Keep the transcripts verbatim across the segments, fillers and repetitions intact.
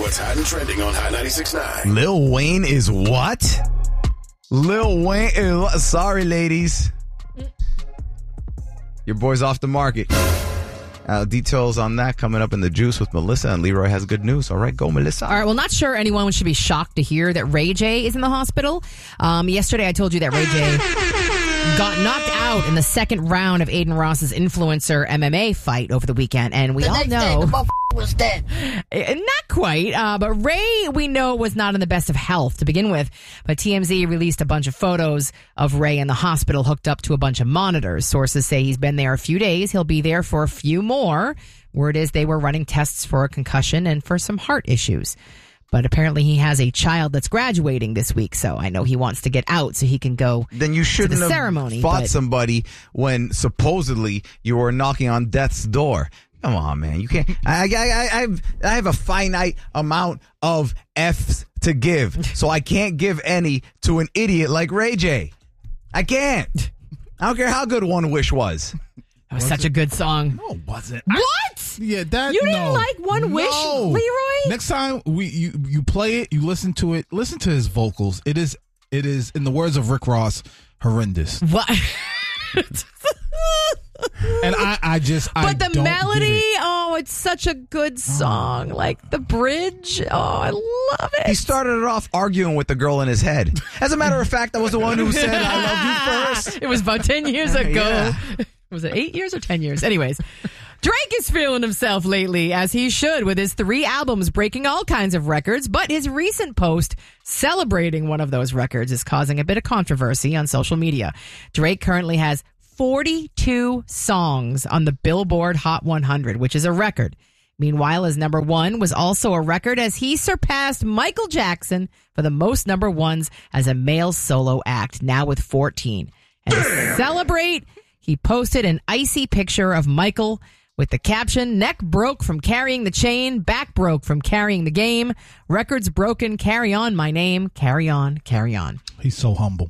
what's hot and trending on Hot ninety-six point nine. Lil Wayne is what? Lil Wayne is, sorry, ladies. Your boy's off the market. Uh, details on that coming up in the juice with Melissa, and Leroy has good news. All right, go, Melissa. All right, well, not sure anyone should be shocked to hear that Ray J is in the hospital. Um, yesterday, I told you that Ray J got knocked out in the second round of Aiden Ross's influencer M M A fight over the weekend, and we the all next know day, the motherfucker was dead. Not quite, uh, but Ray, we know, was not in the best of health to begin with. But T M Z released a bunch of photos of Ray in the hospital hooked up to a bunch of monitors. Sources say he's been there a few days. He'll be there for a few more. Word is they were running tests for a concussion and for some heart issues. But apparently he has a child that's graduating this week, so I know he wants to get out so he can go then you shouldn't to the have ceremony, fought but somebody when supposedly you were knocking on death's door. Come on, man. You can't. I, I, I, I, have, I have a finite amount of F's to give, so I can't give any to an idiot like Ray J. I can't. I don't care how good One Wish was. That was, was such it? a good song. No, it wasn't. What? Yeah, that. You didn't no. like One Wish, no. Leroy? Next time we you you play it, you listen to it. Listen to his vocals. It is it is in the words of Rick Ross, horrendous. What? And I, I just, but I the don't melody, get it. oh, it's such a good song. Like the bridge, oh, I love it. He started it off arguing with the girl in his head. As a matter of fact, I was the one who said I love you first. It was about ten years ago. Yeah. Was it eight years or ten years? Anyways, Drake is feeling himself lately, as he should, with his three albums breaking all kinds of records. But his recent post celebrating one of those records is causing a bit of controversy on social media. Drake currently has forty-two songs on the Billboard Hot one hundred, which is a record. Meanwhile, his number one was also a record, as he surpassed Michael Jackson for the most number ones as a male solo act, now with fourteen. And to celebrate, he posted an icy picture of Michael with the caption, "Neck broke from carrying the chain, back broke from carrying the game, records broken, carry on my name, carry on, carry on." He's so humble.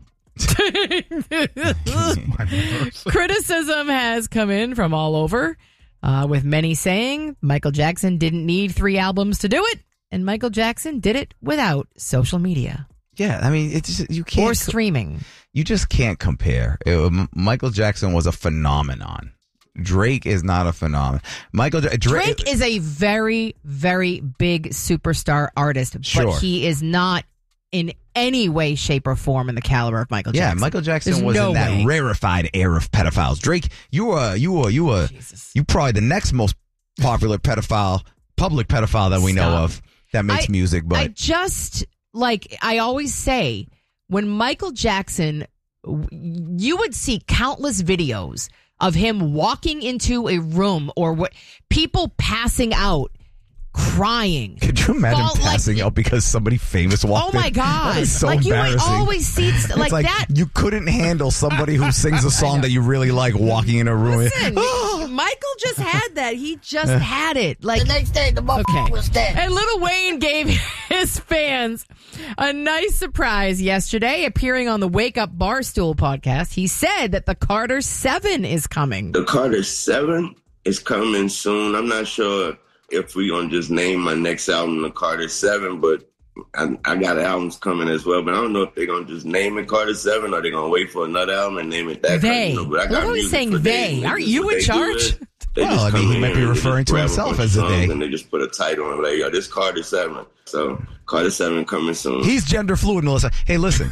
Criticism has come in from all over, uh, with many saying Michael Jackson didn't need three albums to do it, and Michael Jackson did it without social media. Yeah, I mean, it's just, you can't or streaming. You just can't compare. It, Michael Jackson was a phenomenon. Drake is not a phenomenon. Michael Drake, Drake is a very, very big superstar artist, sure. but he is not in any way, shape, or form in the caliber of Michael Jackson. Yeah, Michael Jackson There's was no in that way. rarefied air of pedophiles. Drake, you were, you were, you were, Jesus. you probably the next most popular pedophile, public pedophile that we Stop. know of that makes I, music. But I just, like, I always say, when Michael Jackson, you would see countless videos of him walking into a room or what people passing out, crying. Could you imagine Fall, passing like, out because somebody famous walked in? Oh my God. That is so like you would embarrassing. always see st- like, it's like that. You couldn't handle somebody who sings a song that you really like walking in a room. Listen, Michael just had that. He just had it. Like The next day, the motherfucker Okay. was dead. And Lil Wayne gave his fans a nice surprise yesterday, appearing on the Wake Up Barstool podcast. He said that the Carter seven is coming. The Carter seven is coming soon. I'm not sure if we're going to just name my next album the Carter seven, but I, I got albums coming as well. But I don't know if they're going to just name it Carter seven or they're going to wait for another album and name it that. They. You know, but I got Look who he's music saying for they. days. Aren't Just you what in they do charge? is They Well, just I mean, come he in might be and they referring just to grab a himself bunch as of a they. songs and they just put a title on it. Like, yo, this Carter seven. So Carter seven coming soon. He's gender fluid, Melissa. Hey, listen.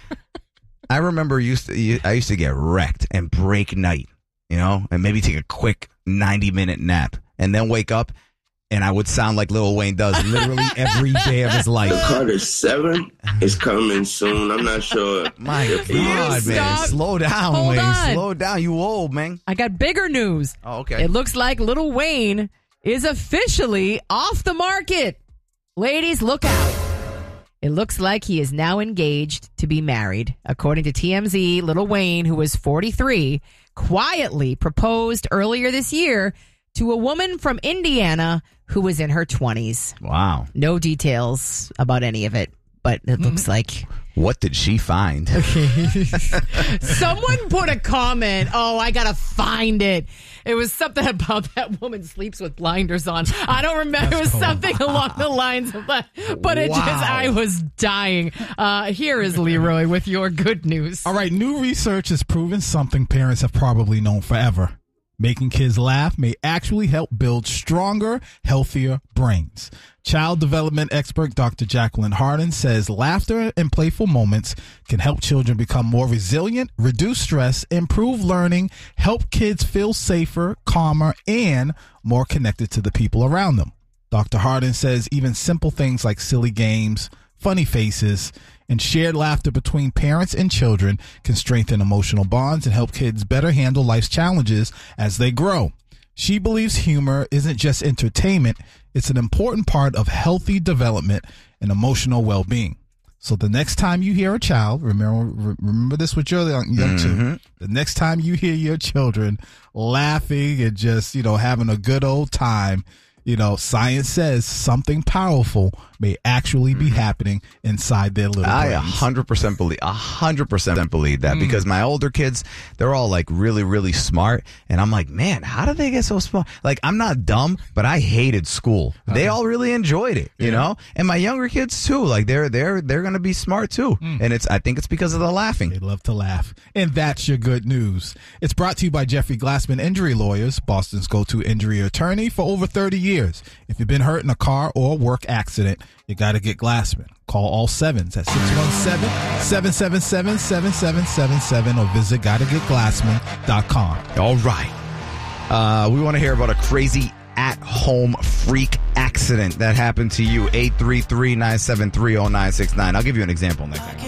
I remember used to, I used to get wrecked and break night, you know, and maybe take a quick ninety minute nap and then wake up and I would sound like Lil Wayne does literally every day of his life. The Carter seven is coming soon. I'm not sure. My if we- God, man. Stop. Slow down, Hold Wayne. on. Slow down. You old, man. I got bigger news. Oh, okay. It looks like Lil Wayne is officially off the market. Ladies, look out. It looks like he is now engaged to be married. According to T M Z, Lil Wayne, who is forty-three, quietly proposed earlier this year to a woman from Indiana who was in her twenties. Wow. No details about any of it, but it looks like What did she find? Someone put a comment. Oh, I gotta find it. It was something about that woman sleeps with blinders on. I don't remember. It was something along the lines of that. But it Wow. just, I was dying. Uh, here is Leroy with your good news. All right, new research has proven something parents have probably known forever. Making kids laugh may actually help build stronger, healthier brains. Child development expert Doctor Jacqueline Hardin says laughter and playful moments can help children become more resilient, reduce stress, improve learning, help kids feel safer, calmer, and more connected to the people around them. Doctor Hardin says even simple things like silly games, funny faces, and shared laughter between parents and children can strengthen emotional bonds and help kids better handle life's challenges as they grow. She believes humor isn't just entertainment, it's an important part of healthy development and emotional well-being. So the next time you hear a child, remember remember this with your young, young Mhm. children, the next time you hear your children laughing and just, you know, having a good old time, you know, science says something powerful may actually be happening inside their little I a brains. hundred percent believe, a hundred percent believe that because my older kids, they're all like really, really smart. And I'm like, man, how do they get so smart? Like, I'm not dumb, but I hated school. They all really enjoyed it, you know? And my younger kids too, like they're, they're, they're going to be smart too. And it's, I think it's because of the laughing. They love to laugh. And that's your good news. It's brought to you by Jeffrey Glassman Injury Lawyers, Boston's go-to injury attorney for over thirty years. If you've been hurt in a car or work accident, you got to get Glassman. Call all sevens at six one seven, seven seven seven, seven seven seven seven or visit gotta get glassman dot com. All right. Uh, we want to hear about a crazy at-home freak accident that happened to you. eight three three, nine seven three, oh nine six nine. I'll give you an example next time.